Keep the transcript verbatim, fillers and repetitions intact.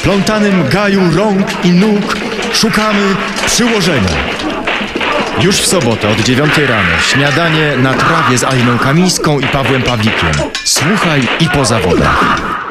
splątanym gaju rąk i nóg szukamy przyłożenia. Już w sobotę od dziewiątej rano śniadanie na trawie z Aliną Kamińską i Pawłem Pawlikiem. Słuchaj i po zawodach.